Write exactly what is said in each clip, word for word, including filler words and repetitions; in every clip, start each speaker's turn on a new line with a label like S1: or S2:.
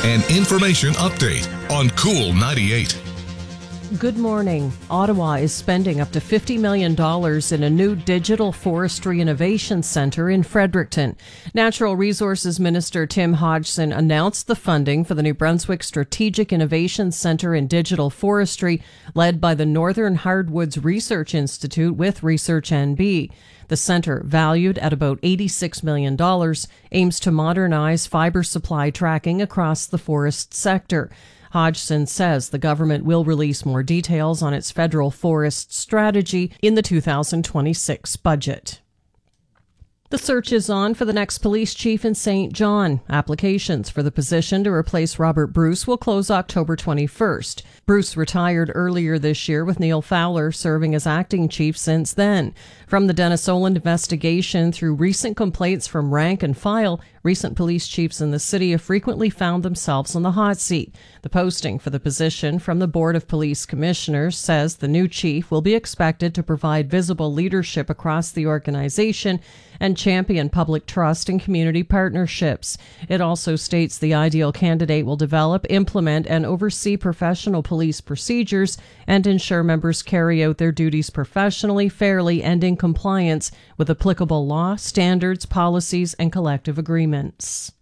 S1: An information update on Cool ninety-eight.
S2: Good morning. Ottawa is spending up to fifty million dollars in a new digital forestry innovation centre in Fredericton. Natural Resources Minister Tim Hodgson announced the funding for the New Brunswick Strategic Innovation Centre in Digital Forestry, led by the Northern Hardwoods Research Institute with Research N B. The centre, valued at about eighty-six million dollars, aims to modernize fibre supply tracking across the forest sector. Hodgson says the government will release more details on its federal forest strategy in the two thousand twenty-six budget. The search is on for the next police chief in Saint John. Applications for the position to replace Robert Bruce will close October twenty-first. Bruce retired earlier this year, with Neil Fowler serving as acting chief since then. From the Dennis Oland investigation through recent complaints from rank and file, recent police chiefs in the city have frequently found themselves on the hot seat. The posting for the position from the Board of Police Commissioners says the new chief will be expected to provide visible leadership across the organization and champion public trust and community partnerships. It also states the ideal candidate will develop, implement, and oversee professional police procedures and ensure members carry out their duties professionally, fairly, and in compliance with applicable law, standards, policies, and collective agreements.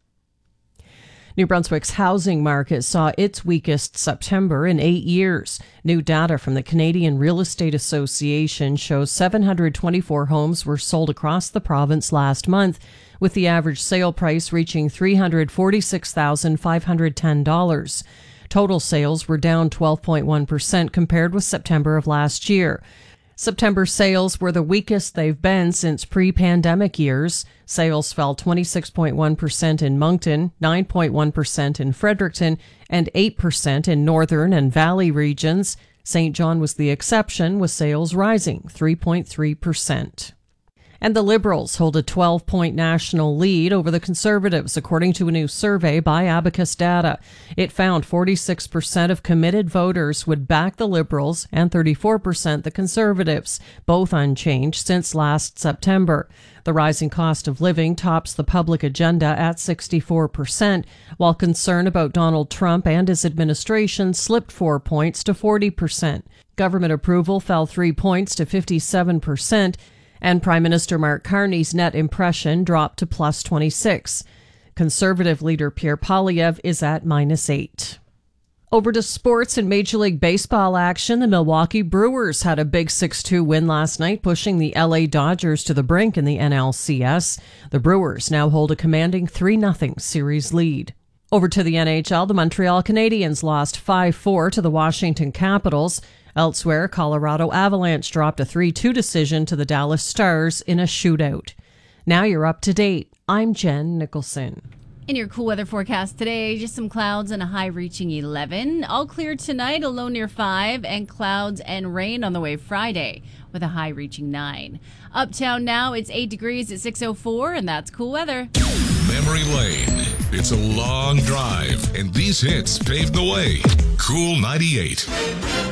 S2: New Brunswick's housing market saw its weakest September in eight years. New data from the Canadian Real Estate Association shows seven hundred twenty-four homes were sold across the province last month, with the average sale price reaching three hundred forty-six thousand five hundred ten dollars. Total sales were down twelve point one percent compared with September of last year. September sales were the weakest they've been since pre-pandemic years. Sales fell twenty-six point one percent in Moncton, nine point one percent in Fredericton, and eight percent in Northern and Valley regions. Saint John was the exception, with sales rising three point three percent. And the Liberals hold a twelve-point national lead over the Conservatives, according to a new survey by Abacus Data. It found forty-six percent of committed voters would back the Liberals and thirty-four percent the Conservatives, both unchanged since last September. The rising cost of living tops the public agenda at sixty-four percent, while concern about Donald Trump and his administration slipped four points to forty percent. Government approval fell three points to fifty-seven percent. And Prime Minister Mark Carney's net impression dropped to plus twenty-six. Conservative leader Pierre Poilievre is at minus eight. Over to sports and Major League Baseball action. The Milwaukee Brewers had a big six two win last night, pushing the L A Dodgers to the brink in the N L C S. The Brewers now hold a commanding three nothing series lead. Over to the N H L, the Montreal Canadiens lost five four to the Washington Capitals. Elsewhere, Colorado Avalanche dropped a three two decision to the Dallas Stars in a shootout. Now you're up to date. I'm Jen Nicholson.
S3: In your cool weather forecast today, just some clouds and a high reaching eleven. All clear tonight, a low near five, and clouds and rain on the way Friday with a high reaching nine. Uptown now, it's eight degrees at six oh four, and that's cool weather.
S1: Memory Lane. It's a long drive, and these hits paved the way. Cool ninety-eight.